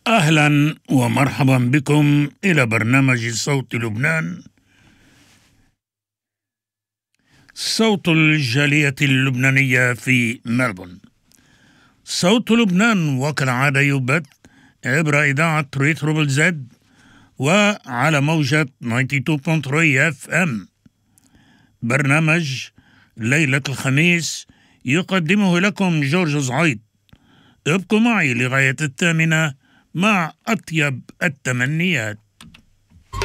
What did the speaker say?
أهلا ومرحبا بكم إلى برنامج صوت لبنان، صوت الجالية اللبنانية في ملبورن. صوت لبنان وكالعادة يبث عبر إذاعة ريتروبل زد وعلى موجة 92.3 اف ام. برنامج ليلة الخميس يقدمه لكم جورج زعيط. ابقوا معي لغاية 8 مع أطيب التمنيات.